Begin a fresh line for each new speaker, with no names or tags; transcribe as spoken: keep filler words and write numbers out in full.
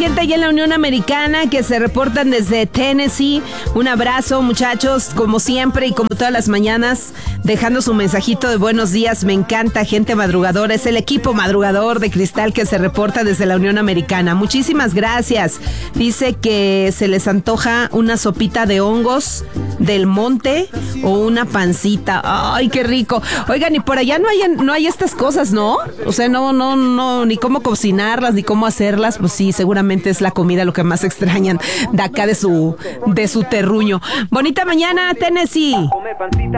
gente allá en la Unión Americana que se reportan desde Tennessee. Un abrazo, muchachos, como siempre y como todas las mañanas, dejando su mensajito de buenos días. Me encanta, gente madrugadora. Es el equipo madrugador de Cristal que se reporta desde la Unión Americana. Muchísimas gracias. Dice que se les antoja una sopita de hongos del monte o una pancita. Ay, qué rico. Oigan, y por allá no hay, no hay estas cosas, ¿no? O sea, no, no, no, ni cómo cocinarlas, ni cómo hacerlas. Pues sí, seguramente es la comida lo que más extrañan de acá de su, de su terruño. Bonita mañana, Tennessee.